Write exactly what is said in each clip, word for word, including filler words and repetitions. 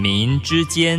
民之间。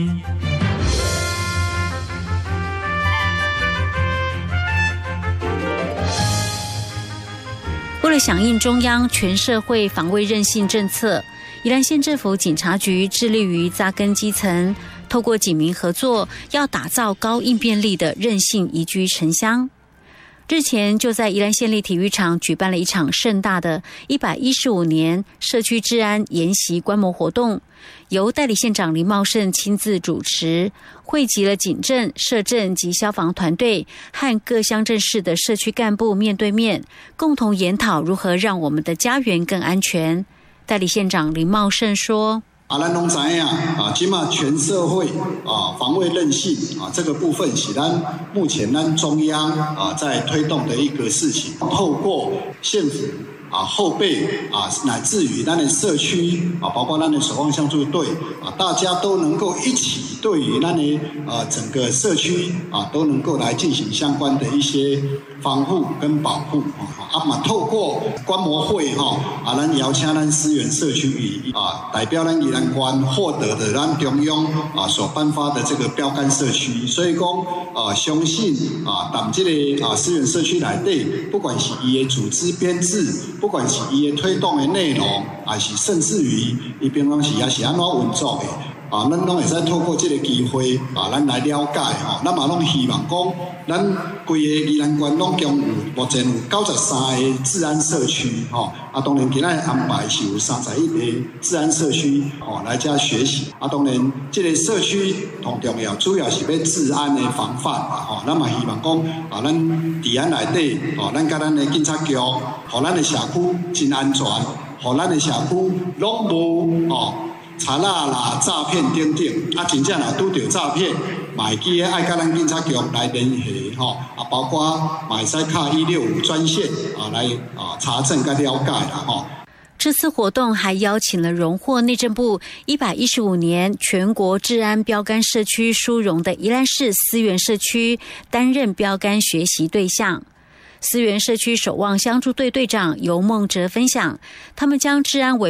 为了响应中央全社会防卫韧性政策，宜兰县政府警察局致力于扎根基层，透过警民合作，要打造高应变力的韧性宜居城乡。日前就在宜兰县立体育场举办了一场盛大的一百一十五年社区治安研习观摩活动，由代理县长林茂胜亲自主持，汇集了警政、社政及消防团队和各乡镇市的社区干部面对面，共同研讨如何让我们的家园更安全。代理县长林茂胜说： 啊，咱拢知影啊，今嘛全社会啊防卫韧性啊这个部分是咱目前咱中央啊在推动的一个事情，透过县府啊后备啊乃至于咱的社区啊，包括咱的守望相助队啊，大家都能够一起对于咱的啊整个社区啊都能够来进行相关的一些防护跟保护啊嘛，透过观摩会哈啊，咱邀请咱思源社区与啊代表咱宜兰县获得的咱中央啊所颁发的这个标杆社区，所以讲啊相信啊咱这个啊思源社区内底，不管是伊的组织编制，不管是伊的推动的内容，还是甚至于伊平常时也是安怎运作的。啊，咱拢会使透过这个机会啊，咱来了解吼。咱嘛拢希望讲，咱规个宜兰县拢共有目前有九十三个治安社区吼。啊，当然今仔安排是有三十一个治安社区吼来遮学习。啊，当然这个社区同重要，主要是要治安的防范嘛吼。咱嘛希望讲啊，咱治安内底吼，咱甲咱的警察局，互咱的社区真安全，互咱的社区拢无吼。查啦啦、诈骗等等，啊，真正若拄到诈骗，嘛会记得爱甲咱警察局来联系吼，啊，包括嘛会使敲一六五专线啊来啊查证甲了解啦吼。 这次活动还邀请了荣获内政部一百一十五年全国治安标杆社区殊荣的宜兰市思源社区担任标杆学习对象。思源社区守望相助队队长尤梦哲分享，他们将治安委